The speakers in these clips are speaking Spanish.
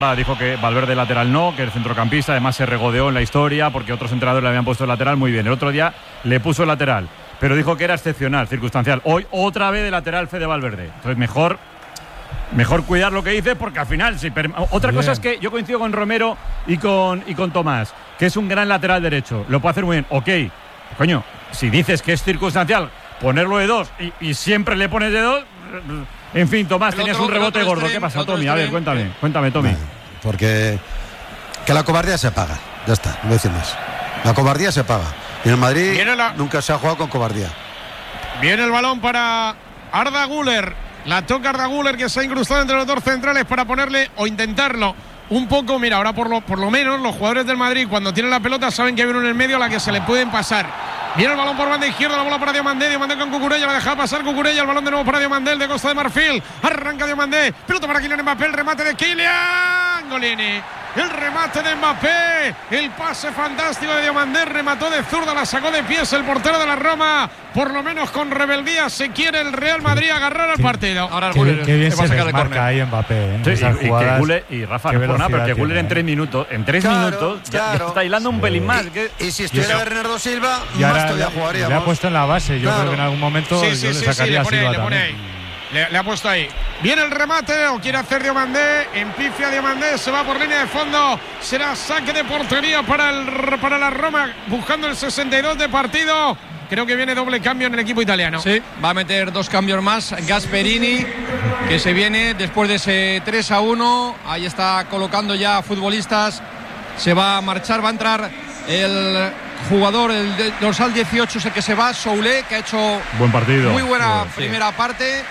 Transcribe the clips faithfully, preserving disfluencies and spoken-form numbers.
Dijo que Valverde lateral no, que el centrocampista además se regodeó en la historia porque otros entrenadores le habían puesto el lateral muy bien. El otro día le puso el lateral, pero dijo que era excepcional, circunstancial. Hoy otra vez de lateral Fede Valverde. Entonces mejor, mejor cuidar lo que dices porque al final... Si per... Otra bien. Cosa es que yo coincido con Romero y con, y con Tomás, que es un gran lateral derecho. Lo puede hacer muy bien. Ok, coño, si dices que es circunstancial, ponerlo de dos y, y siempre le pones de dos... En fin, Tomás, tenías un rebote gordo. ¿Qué pasa, Tommy? A ver, cuéntame, cuéntame, Tommy. Porque que la cobardía se paga. Ya está, no voy a decir más. La cobardía se paga. Y en el Madrid la... nunca se ha jugado con cobardía. Viene el balón para Arda Güler. La toca Arda Güler, que se ha incrustado entre los dos centrales para ponerle o intentarlo un poco. Mira, ahora por lo, por lo menos los jugadores del Madrid, cuando tienen la pelota, saben que hay uno en el medio a la que se le pueden pasar. Viene el balón por banda izquierda, la bola para Diomandé, Diomandé con Cucurella, la deja pasar Cucurella, el balón de nuevo para Diomandé, el de Costa de Marfil, arranca Diomandé, pelota para Kylian Mbappé, el remate de Kylian Golini, el remate de Mbappé, el pase fantástico de Diomandé, remató de zurda, la sacó de pies el portero de la Roma, por lo menos con rebeldía se quiere el Real Madrid agarrar al partido. Ahora el Güler, qué bien se desmarca ahí Mbappé, ¿eh? Sí, y, y, que Güler, y Rafa, no por nada, pero que Güler en tres minutos, en tres claro, minutos, claro. ya, ya está hilando un sí. pelín más. Y, que... y si estuviera Bernardo Silva, y más todavía jugaríamos. Le ha puesto en la base, yo claro. creo que en algún momento sí, yo sí, le sí, sacaría sí, le pone a Silva ahí, le pone también. ahí. Le, le ha puesto ahí. Viene el remate, o quiere hacer Diomandé, empifia Diomandé, se va por línea de fondo, será saque de portería para, el, para la Roma, buscando el sesenta y dos de partido. Creo que viene doble cambio en el equipo italiano. Sí, va a meter dos cambios más. Gasperini, que se viene después de ese tres a uno. Ahí está colocando ya futbolistas. Se va a marchar, va a entrar el jugador, el dorsal dieciocho, es el que se va, Soulé, que ha hecho buen partido. Muy buena sí. primera parte.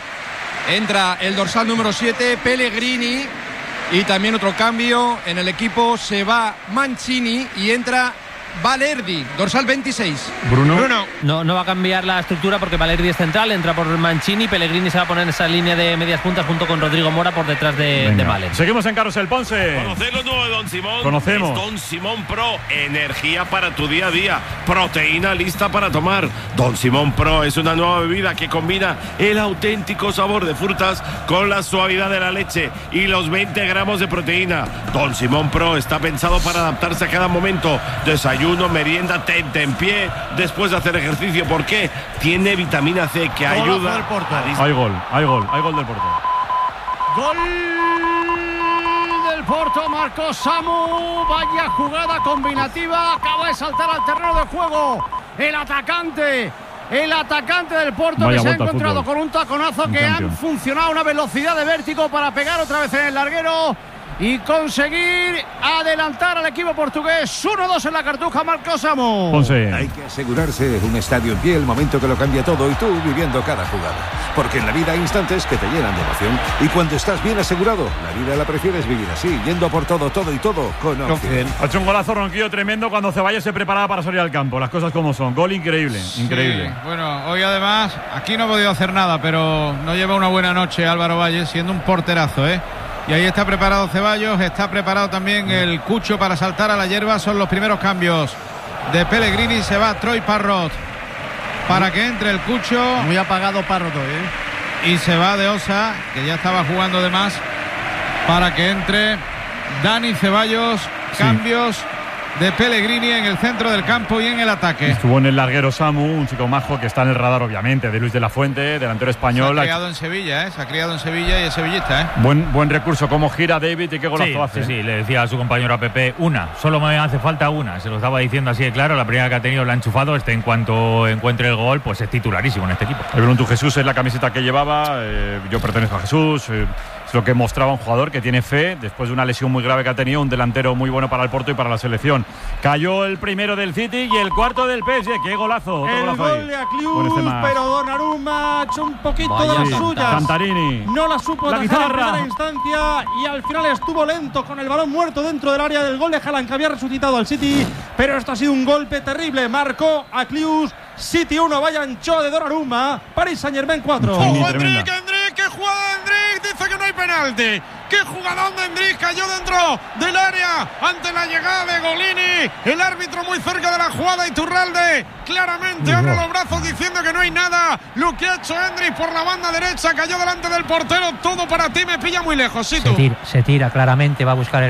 Entra el dorsal número siete, Pellegrini. Y también otro cambio en el equipo. Se va Mancini y entra Valerdi, dorsal veintiséis. Bruno. Bruno. No, no va a cambiar la estructura porque Valerdi es central, entra por Mancini, Pellegrini se va a poner en esa línea de medias puntas junto con Rodrigo Mora por detrás de, de Valerdi. Seguimos en Carrusel Ponce. ¿Conocéis lo nuevo de Don Simón? Conocemos. Es Don Simón Pro, energía para tu día a día, proteína lista para tomar. Don Simón Pro es una nueva bebida que combina el auténtico sabor de frutas con la suavidad de la leche y los veinte gramos de proteína. Don Simón Pro está pensado para adaptarse a cada momento. Desayuno, merienda, tente en pie después de hacer ejercicio. ¿Por qué? Tiene vitamina C que ayuda a... Hay gol, hay gol, hay gol del Porto. Gol del Porto, marcó Samu. Vaya jugada combinativa, acaba de saltar al terreno de juego el atacante. El atacante del Porto, vaya, que se ha encontrado con un taconazo un que campeón. Han funcionado a una velocidad de vértigo para pegar otra vez en el larguero y conseguir adelantar al equipo portugués. uno dos en la Cartuja, marcó Samu. Ponce. Hay que asegurarse un estadio en pie, el momento que lo cambia todo y tú viviendo cada jugada. Porque en la vida hay instantes que te llenan de emoción y cuando estás bien asegurado, la vida la prefieres vivir así, yendo por todo, todo y todo con Opción. Ha hecho un golazo Ronquillo tremendo cuando Ceballos se preparaba para salir al campo. Las cosas como son. Gol increíble, increíble. Sí, bueno, hoy además aquí no ha podido hacer nada, pero no lleva una buena noche Álvaro Valle, siendo un porterazo, ¿eh? Y ahí está preparado Ceballos, está preparado también el Cucho para saltar a la hierba. Son los primeros cambios de Pellegrini. Se va Troy Parrot para que entre el Cucho. Muy apagado Parrot hoy, ¿eh? Y se va de Osa, que ya estaba jugando de más, para que entre Dani Ceballos. Cambios sí. de Pellegrini en el centro del campo y en el ataque. Estuvo en el larguero Samu, un chico majo que está en el radar obviamente de Luis de la Fuente, delantero español. Se ha criado en Sevilla, ¿eh? Se ha criado en Sevilla y es sevillista, ¿eh? Buen, buen recurso, cómo gira David y qué golazo sí, hace. Sí, sí, le decía a su compañero a Pepe, una, solo me hace falta una, se lo estaba diciendo así de claro, la primera que ha tenido la ha enchufado, este en cuanto encuentre el gol, pues es titularísimo en este equipo. El Bruntu Jesús es la camiseta que llevaba, eh, yo pertenezco a Jesús, eh, es lo que mostraba un jugador que tiene fe, después de una lesión muy grave que ha tenido, un delantero muy bueno para el Porto y para la selección. Cayó el primero del City y el cuarto del P S G. ¡Qué golazo! El golazo gol ahí. de Aklius, pero Donnarumma ha hecho un poquito Vaya, de las suyas. Cantarini. No la supo la hacer guitarra. en primera instancia y al final estuvo lento con el balón muerto dentro del área del gol de Haaland, que había resucitado al City, pero esto ha sido un golpe terrible. Marcó Aklius, City uno, vaya ancho de Donnarumma, Paris Saint-Germain cuatro. ¡Ojo, Endrick, Endrick! ¡Qué jugada de Endrick! Dice que no hay penalti. ¡Qué jugadón de Endrick! Cayó dentro del área ante la llegada de Golini. El árbitro muy cerca de la jugada. Iturralde claramente abre los brazos diciendo que no hay nada. Lo que ha hecho Endrick por la banda derecha, cayó delante del portero. Todo para ti, me pilla muy lejos. ¿Sí, tú? Se tira, se tira claramente, va a buscar el